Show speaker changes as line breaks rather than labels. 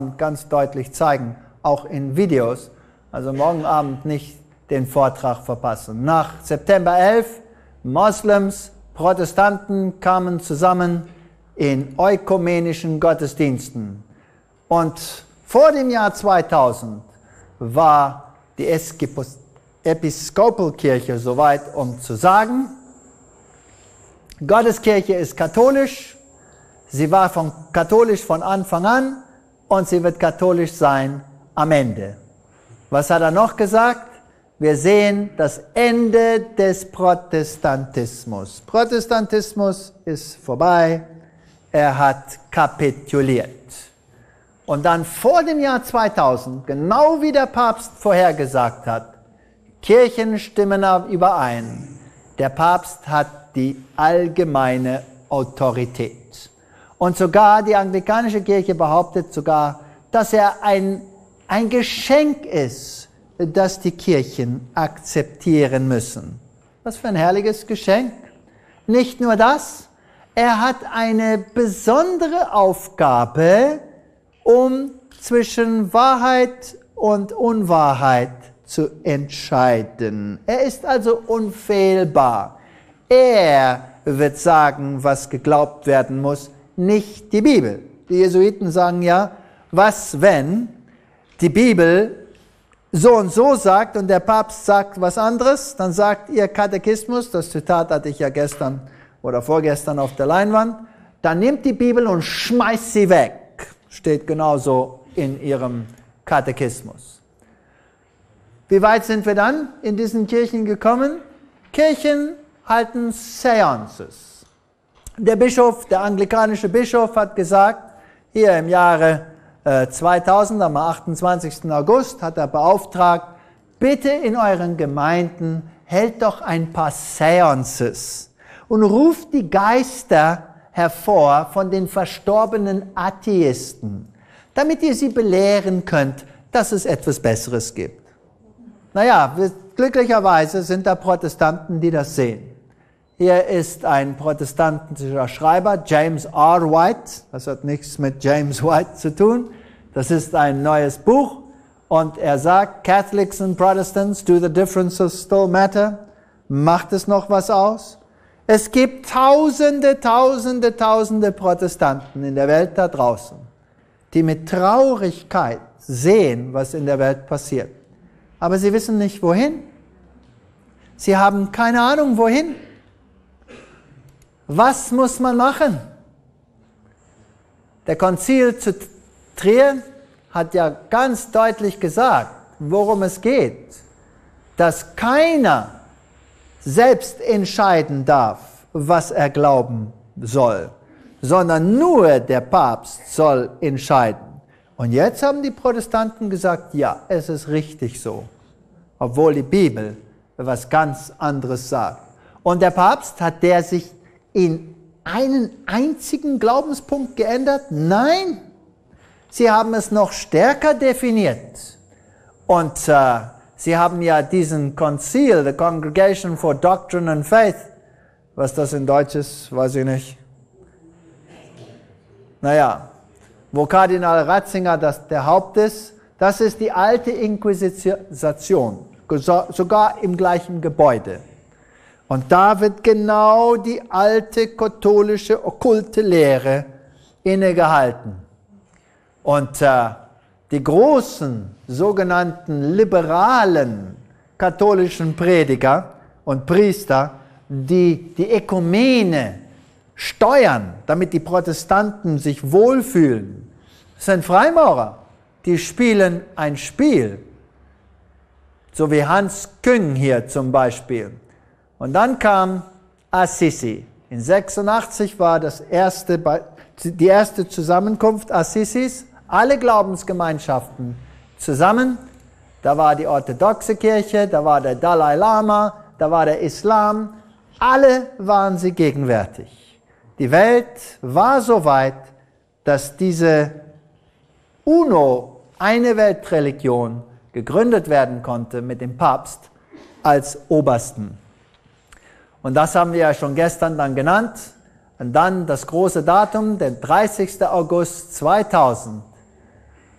ganz deutlich zeigen, auch in Videos. Also morgen Abend nicht den Vortrag verpassen. Nach September 11, Moslems, Protestanten kamen zusammen in ökumenischen Gottesdiensten. Und vor dem Jahr 2000 war die Episkopalkirche soweit, um zu sagen, Gotteskirche ist katholisch, sie war katholisch von Anfang an und sie wird katholisch sein am Ende. Was hat er noch gesagt? Wir sehen das Ende des Protestantismus. Protestantismus ist vorbei, er hat kapituliert. Und dann vor dem Jahr 2000, genau wie der Papst vorhergesagt hat, Kirchen stimmen überein. Der Papst hat die allgemeine Autorität. Und sogar die anglikanische Kirche behauptet sogar, dass er ein Geschenk ist, das die Kirchen akzeptieren müssen. Was für ein herrliches Geschenk. Nicht nur das, er hat eine besondere Aufgabe, um zwischen Wahrheit und Unwahrheit zu entscheiden. Er ist also unfehlbar. Er wird sagen, was geglaubt werden muss, nicht die Bibel. Die Jesuiten sagen ja, was wenn die Bibel so und so sagt und der Papst sagt was anderes, dann sagt ihr Katechismus, das Zitat hatte ich ja gestern oder vorgestern auf der Leinwand, dann nimmt die Bibel und schmeißt sie weg. Steht genauso in ihrem Katechismus. Wie weit sind wir dann in diesen Kirchen gekommen? Kirchen halten Seances. Der Bischof, der anglikanische Bischof hat gesagt, hier im Jahre 2000, am 28. August, hat er beauftragt, bitte in euren Gemeinden hält doch ein paar Seances und ruft die Geister hervor von den verstorbenen Atheisten, damit ihr sie belehren könnt, dass es etwas Besseres gibt. Naja, glücklicherweise sind da Protestanten, die das sehen. Hier ist ein protestantischer Schreiber, James R. White. Das hat nichts mit James White zu tun. Das ist ein neues Buch. Und er sagt, Catholics and Protestants, do the differences still matter? Macht es noch was aus? Es gibt tausende Protestanten in der Welt da draußen, die mit Traurigkeit sehen, was in der Welt passiert. Aber sie wissen nicht, wohin. Sie haben keine Ahnung, wohin. Was muss man machen? Der Konzil zu Trier hat ja ganz deutlich gesagt, worum es geht. Dass keiner selbst entscheiden darf, was er glauben soll, sondern nur der Papst soll entscheiden. Und jetzt haben die Protestanten gesagt, ja, es ist richtig so, obwohl die Bibel etwas ganz anderes sagt. Und der Papst, hat der sich in einen einzigen Glaubenspunkt geändert? Nein, sie haben es noch stärker definiert. Und sie haben ja diesen Konzil, the Congregation for Doctrine and Faith, was das in Deutsch ist, weiß ich nicht. Naja, wo Kardinal Ratzinger der Haupt ist, das ist die alte Inquisition, sogar im gleichen Gebäude. Und da wird genau die alte katholische okkulte Lehre innegehalten. Und die großen sogenannten liberalen katholischen Prediger und Priester, die die Ökumene steuern, damit die Protestanten sich wohlfühlen, sind Freimaurer. Die spielen ein Spiel, so wie Hans Küng hier zum Beispiel. Und dann kam Assisi. In 86 war die erste Zusammenkunft Assisis, alle Glaubensgemeinschaften zusammen. Da war die orthodoxe Kirche, da war der Dalai Lama, da war der Islam. Alle waren sie gegenwärtig. Die Welt war so weit, dass diese UNO, eine Weltreligion, gegründet werden konnte mit dem Papst als Obersten. Und das haben wir ja schon gestern dann genannt. Und dann das große Datum, der 30. August 2000,